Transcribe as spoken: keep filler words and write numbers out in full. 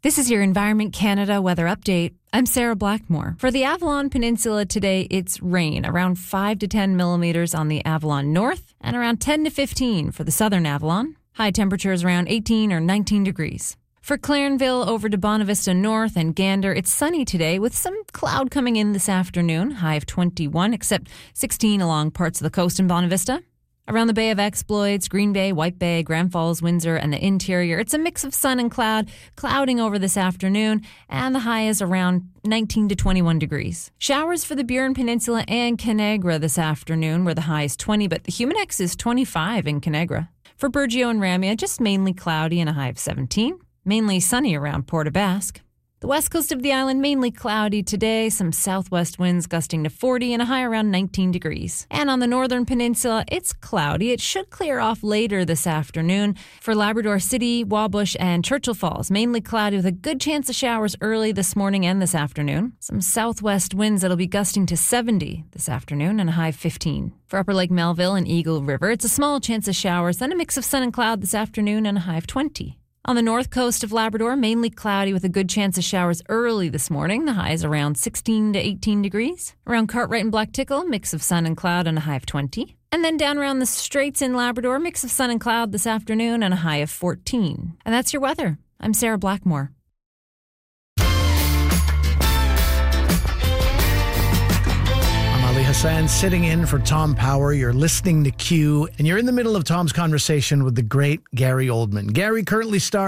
This is your Environment Canada weather update. I'm Sarah Blackmore. For the Avalon Peninsula today, it's rain, around five to ten millimeters on the Avalon North and around ten to fifteen for the southern Avalon. High temperatures around eighteen or nineteen degrees. For Clarenville over to Bonavista North and Gander, it's sunny today with some cloud coming in this afternoon. High of twenty-one, except sixteen along parts of the coast in Bonavista. Around the Bay of Exploits, Green Bay, White Bay, Grand Falls, Windsor, and the interior, it's a mix of sun and cloud, clouding over this afternoon, and the high is around nineteen to twenty-one degrees. Showers for the Burin Peninsula and Conagra this afternoon, where the high is twenty, but the Humidex is twenty-five in Conagra. For Burgeo and Ramia, just mainly cloudy and a high of seventeen. Mainly sunny around Port aux Basques. The west coast of the island, mainly cloudy today, some southwest winds gusting to forty and a high around nineteen degrees. And on the northern peninsula, it's cloudy. It should clear off later this afternoon. For Labrador City, Wabush, and Churchill Falls, mainly cloudy with a good chance of showers early this morning and this afternoon. Some southwest winds that'll be gusting to seventy this afternoon and a high of fifteen. For Upper Lake Melville and Eagle River, it's a small chance of showers, then a mix of sun and cloud this afternoon and a high of twenty. On the north coast of Labrador, mainly cloudy with a good chance of showers early this morning. The high is around sixteen to eighteen degrees. Around Cartwright and Black Tickle, mix of sun and cloud and a high of twenty. And then down around the Straits in Labrador, mix of sun and cloud this afternoon and a high of fourteen. And that's your weather. I'm Sarah Blackmore. Hassan sitting in for Tom Power. You're listening to Q, and you're in the middle of Tom's conversation with the great Gary Oldman. Gary currently stars